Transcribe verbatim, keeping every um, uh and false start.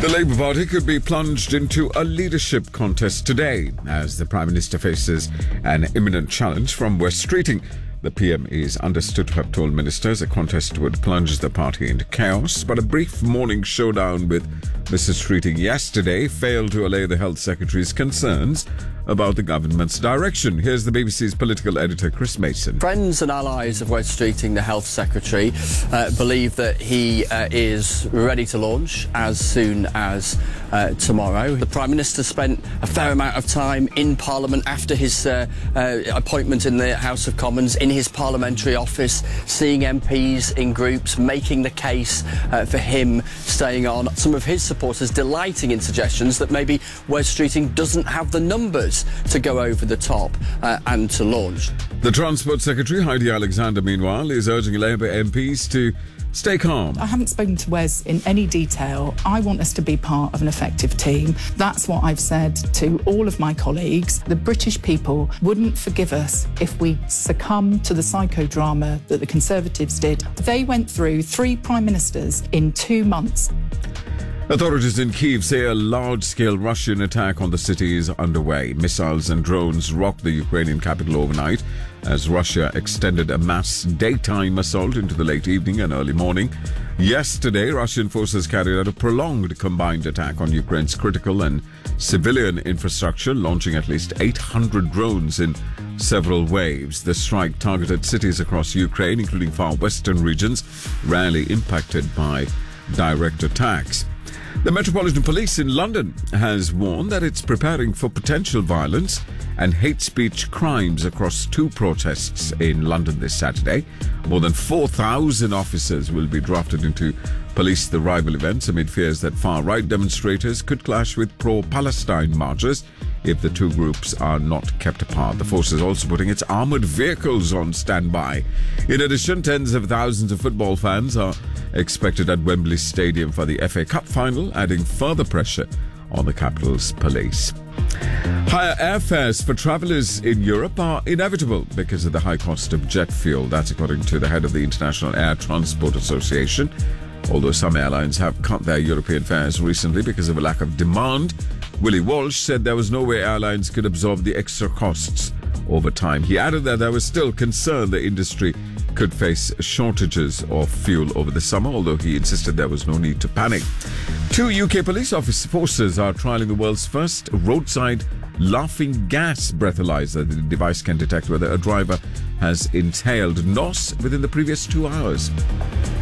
The Labour Party could be plunged into a leadership contest today as the Prime Minister faces an imminent challenge from West Streeting. The P M is understood to have told ministers a contest would plunge the party into chaos, but a brief morning showdown with Mister Streeting yesterday failed to allay the Health Secretary's concerns about the government's direction. Here's the B B C's political editor, Chris Mason. Friends and allies of West Streeting, the Health Secretary, uh, believe that he uh, is ready to launch as soon as uh, tomorrow. The Prime Minister spent a fair amount of time in Parliament after his uh, uh, appointment in the House of Commons, in his parliamentary office, seeing M Ps in groups, making the case uh, for him staying on. Some of his supporters delighting in suggestions that maybe West Streeting doesn't have the numbers to go over the top uh, and to launch. The Transport Secretary, Heidi Alexander, meanwhile, is urging Labour M Ps to stay calm. I haven't spoken to Wes in any detail. I want us to be part of an effective team. That's what I've said to all of my colleagues. The British people wouldn't forgive us if we succumb to the psychodrama that the Conservatives did. They went through three prime ministers in two months. Authorities in Kyiv say a large-scale Russian attack on the city is underway. Missiles and drones rocked the Ukrainian capital overnight as Russia extended a mass daytime assault into the late evening and early morning. Yesterday, Russian forces carried out a prolonged combined attack on Ukraine's critical and civilian infrastructure, launching at least eight hundred drones in several waves. The strike targeted cities across Ukraine, including far western regions, rarely impacted by direct attacks. The Metropolitan Police in London has warned that it's preparing for potential violence and hate speech crimes across two protests in London this Saturday. More than four thousand officers will be drafted into police the rival events amid fears that far-right demonstrators could clash with pro-Palestine marchers if the two groups are not kept apart. The force is also putting its armoured vehicles on standby. In addition, tens of thousands of football fans are expected at Wembley Stadium for the F A Cup final, adding further pressure on the capital's police. Higher airfares for travellers in Europe are inevitable because of the high cost of jet fuel. That's according to the head of the International Air Transport Association. Although some airlines have cut their European fares recently because of a lack of demand, Willie Walsh said there was no way airlines could absorb the extra costs over time. He added that there was still concern the industry could face shortages of fuel over the summer, although he insisted there was no need to panic. Two U K police office forces are trialling the world's first roadside laughing gas breathalyzer. The device can detect whether a driver has inhaled N O S within the previous two hours.